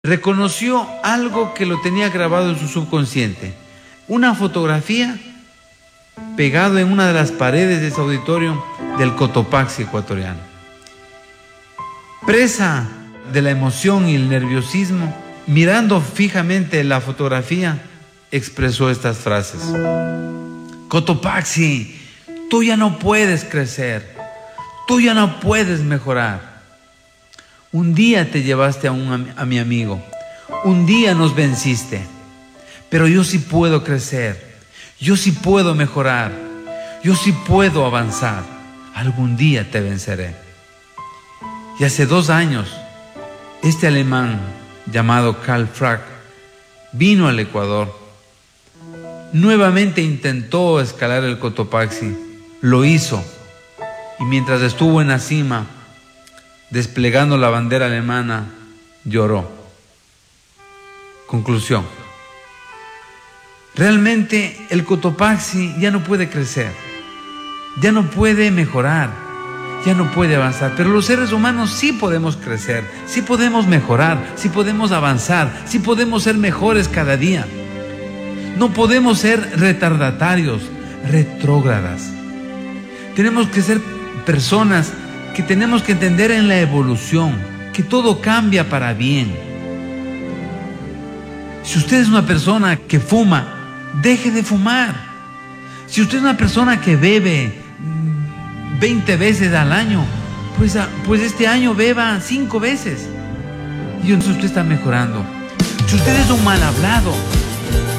reconoció algo que lo tenía grabado en su subconsciente. Una fotografía pegado en una de las paredes de ese auditorio del Cotopaxi ecuatoriano. Presa de la emoción y el nerviosismo, mirando fijamente la fotografía, expresó estas frases: Cotopaxi, tú ya no puedes crecer, tú ya no puedes mejorar. Un día te llevaste a mi amigo, un día nos venciste, pero yo sí puedo crecer, yo sí puedo mejorar, yo sí puedo avanzar, algún día te venceré. Y hace 2 años, este alemán llamado Karl Frank vino al Ecuador. Nuevamente intentó escalar el Cotopaxi, lo hizo, y mientras estuvo en la cima, desplegando la bandera alemana, lloró. Conclusión: realmente el Cotopaxi ya no puede crecer, ya no puede mejorar, ya no puede avanzar, pero los seres humanos sí podemos crecer, sí podemos mejorar, sí podemos avanzar, sí podemos ser mejores cada día. No podemos ser retardatarios, retrógradas. Tenemos que ser personas que tenemos que entender en la evolución, que todo cambia para bien. Si usted es una persona que fuma, deje de fumar. Si usted es una persona que bebe 20 veces al año, pues este año beba 5 veces. Y entonces usted está mejorando. Si usted es un mal hablado,